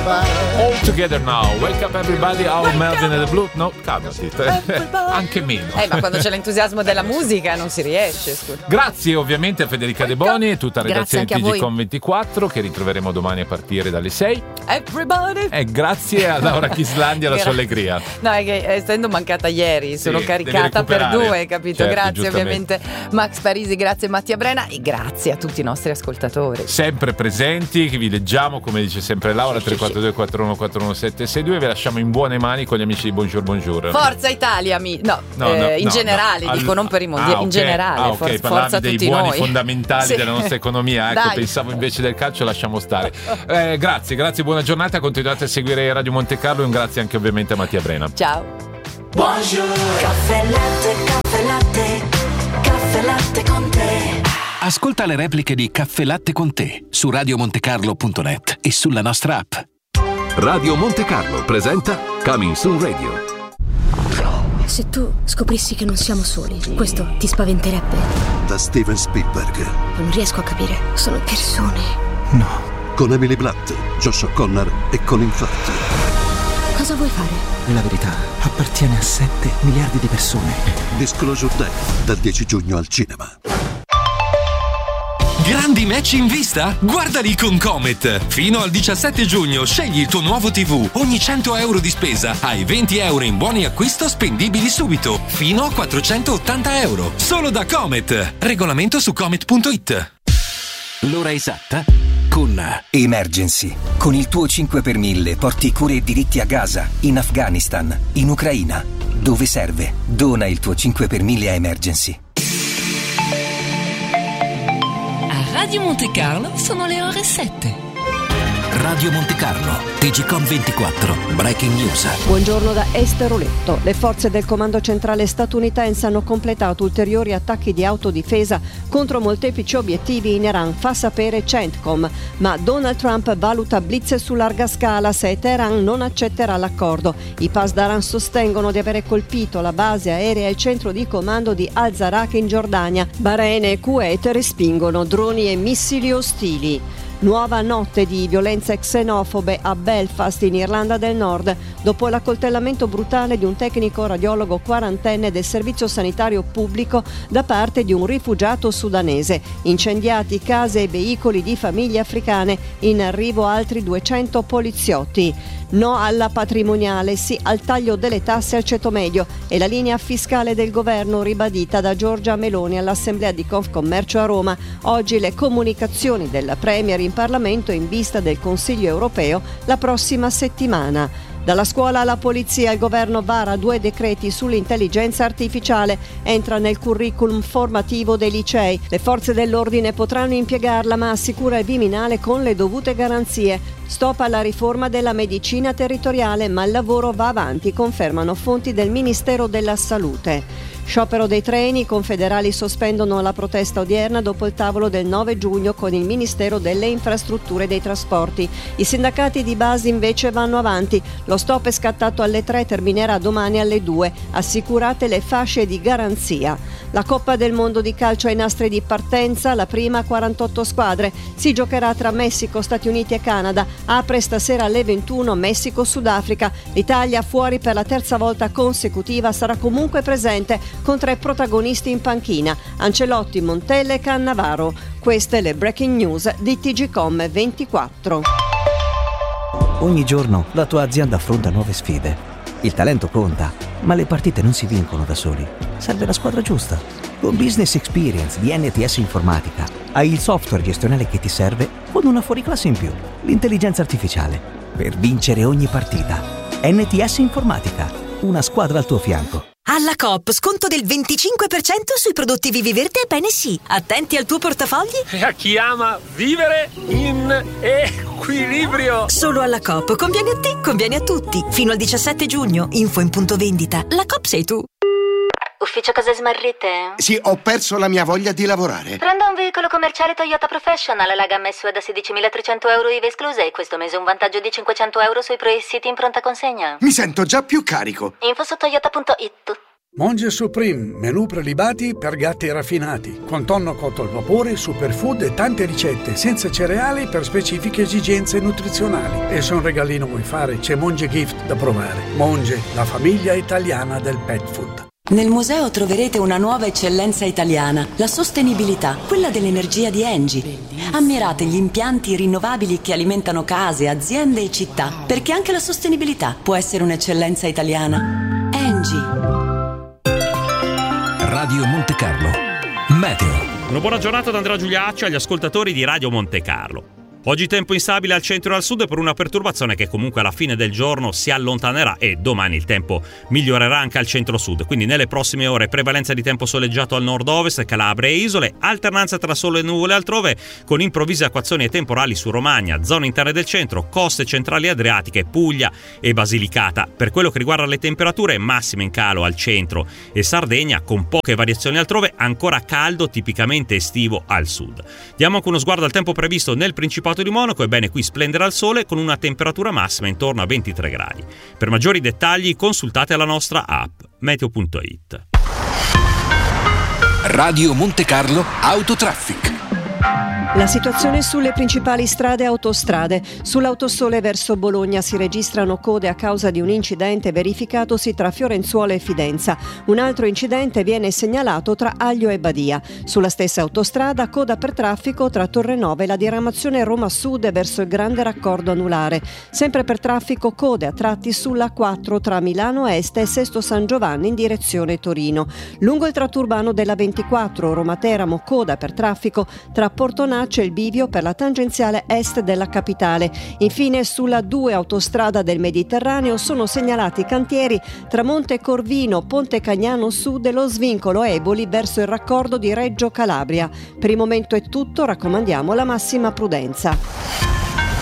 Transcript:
All Together Now, Wake Up Everybody, Our Melvin and the Blue. No, calmati, anche meno. Ma quando c'è l'entusiasmo della musica non si riesce, scusa. Grazie ovviamente a Federica De Boni e tutta la redazione di TGcom24 che ritroveremo domani a partire dalle 6. Everybody. E grazie a Laura Chislandia la sua allegria. No, è che essendo mancata ieri sono caricata per due, capito? Certo, grazie ovviamente Max Parisi, grazie Mattia Brena e grazie a tutti i nostri ascoltatori. Sempre presenti, che vi leggiamo, come dice sempre Laura, 342 41 41762. Vi lasciamo in buone mani con gli amici di Bonjour. Forza Italia, in generale, dico non per i mondiali, in generale. Forza a dei tutti buoni noi. fondamentali della nostra economia. Ecco, pensavo invece del calcio, lasciamo stare. Grazie, buona giornata. Continuate a seguire Radio Monte Carlo e un grazie anche ovviamente a Mattia Brena. Ciao. Buongiorno. Caffè latte con te. Ascolta le repliche di Caffè Latte con te su radiomontecarlo.net e sulla nostra app. Radio Monte Carlo presenta Coming Soon Radio. Se tu scoprissi che non siamo soli, questo ti spaventerebbe? Da Steven Spielberg. Non riesco a capire, sono persone. No. Con Emily Blunt, Josh O'Connor e Colin Firth. Cosa vuoi fare? La verità appartiene a 7 miliardi di persone. Disclosure Day, dal 10 giugno al cinema. Grandi match in vista? Guardali con Comet! Fino al 17 giugno scegli il tuo nuovo TV. Ogni 100 euro di spesa hai 20 euro in buoni acquisto spendibili subito. Fino a 480 euro. Solo da Comet. Regolamento su comet.it. L'ora esatta con Emergency. Con il tuo 5 per 1000 porti cure e diritti a Gaza, in Afghanistan, in Ucraina. Dove serve? Dona il tuo 5 per 1000 a Emergency. Radio Monte Carlo sono le ore 7. Radio Monte Carlo, TGcom24, Breaking News. Buongiorno da Esther Oletto. Le forze del comando centrale statunitense hanno completato ulteriori attacchi di autodifesa contro molteplici obiettivi in Iran, fa sapere CENTCOM. Ma Donald Trump valuta blitz su larga scala se Teheran non accetterà l'accordo. I Pasdaran sostengono di avere colpito la base aerea e il centro di comando di Al-Zarak in Giordania. Bahrain e Kuwait respingono droni e missili ostili. Nuova notte di violenze xenofobe a Belfast in Irlanda del Nord dopo l'accoltellamento brutale di un tecnico radiologo quarantenne del servizio sanitario pubblico da parte di un rifugiato sudanese. Incendiati case e veicoli di famiglie africane, in arrivo altri 200 poliziotti. No alla patrimoniale, sì al taglio delle tasse al ceto medio e la linea fiscale del governo ribadita da Giorgia Meloni all'Assemblea di Confcommercio a Roma. Oggi le comunicazioni della Premier in Parlamento in vista del Consiglio europeo la prossima settimana. Dalla scuola alla polizia il governo vara 2 decreti sull'intelligenza artificiale, entra nel curriculum formativo dei licei. Le forze dell'ordine potranno impiegarla ma assicura il Viminale con le dovute garanzie. Stop alla riforma della medicina territoriale ma il lavoro va avanti, confermano fonti del Ministero della Salute. Sciopero dei treni, i confederali sospendono la protesta odierna dopo il tavolo del 9 giugno con il Ministero delle Infrastrutture e dei Trasporti. I sindacati di base invece vanno avanti. Lo stop è scattato alle 3, terminerà domani alle 2. Assicurate le fasce di garanzia. La Coppa del Mondo di calcio ai nastri di partenza, la prima 48 squadre. Si giocherà tra Messico, Stati Uniti e Canada. Apre stasera alle 21 Messico-Sudafrica. L'Italia fuori per la terza volta consecutiva sarà comunque presente con 3 protagonisti in panchina, Ancelotti, Montella e Cannavaro. Queste le breaking news di TGcom24. Ogni giorno la tua azienda affronta nuove sfide. Il talento conta, ma le partite non si vincono da soli. Serve la squadra giusta. Con Business Experience di NTS Informatica hai il software gestionale che ti serve con una fuoriclasse in più, l'intelligenza artificiale, per vincere ogni partita. NTS Informatica, una squadra al tuo fianco. Alla Coop, sconto del 25% sui prodotti Viviverde e Bene Sì. Attenti al tuo portafogli. E a chi ama vivere in equilibrio. Solo alla Coop. Conviene a te, conviene a tutti. Fino al 17 giugno. Info in punto vendita. La Coop sei tu. Ufficio cose smarrite? Sì, ho perso la mia voglia di lavorare. Prendo un veicolo commerciale Toyota Professional, la gamma SUV da 16.300 euro IVA escluse e questo mese un vantaggio di 500 euro sui pre-siti in pronta consegna. Mi sento già più carico. Info su toyota.it. Monge Supreme, menù prelibati per gatti raffinati, con tonno cotto al vapore, superfood e tante ricette, senza cereali per specifiche esigenze nutrizionali. E se un regalino vuoi fare, c'è Monge Gift da provare. Monge, la famiglia italiana del pet food. Nel museo troverete una nuova eccellenza italiana, la sostenibilità, quella dell'energia di Engie. Ammirate gli impianti rinnovabili che alimentano case, aziende e città, perché anche la sostenibilità può essere un'eccellenza italiana. Engie. Radio Monte Carlo. Meteo. Una buona giornata da Andrea Giuliaccio agli ascoltatori di Radio Monte Carlo. Oggi tempo instabile al centro e al sud per una perturbazione che comunque alla fine del giorno si allontanerà e domani il tempo migliorerà anche al centro-sud. Quindi nelle prossime ore prevalenza di tempo soleggiato al nord-ovest, Calabria e isole, alternanza tra sole e nuvole altrove con improvvise acquazzoni e temporali su Romagna, zone interne del centro, coste centrali adriatiche, Puglia e Basilicata. Per quello che riguarda le temperature, massime in calo al centro e Sardegna con poche variazioni altrove, ancora caldo tipicamente estivo al sud. Diamo anche uno sguardo al tempo previsto nel Principato di Monaco. Ebbene, qui splenderà il sole con una temperatura massima intorno a 23 gradi. Per maggiori dettagli consultate la nostra app meteo.it. Radio Monte Carlo Autotraffic. La situazione sulle principali strade e autostrade. Sull'autosole verso Bologna si registrano code a causa di un incidente verificatosi tra Fiorenzuola e Fidenza. Un altro incidente viene segnalato tra Aglio e Badia. Sulla stessa autostrada coda per traffico tra Torrenove e la diramazione Roma Sud verso il Grande Raccordo Anulare. Sempre per traffico code a tratti sulla 4 tra Milano Est e Sesto San Giovanni in direzione Torino. Lungo il tratto urbano della 24 Roma Teramo coda per traffico tra Portonaccio e il bivio per la tangenziale est della capitale. Infine sulla 2 autostrada del Mediterraneo sono segnalati cantieri tra Monte Corvino, Ponte Cagnano Sud e lo svincolo Eboli verso il raccordo di Reggio Calabria. Per il momento è tutto, raccomandiamo la massima prudenza.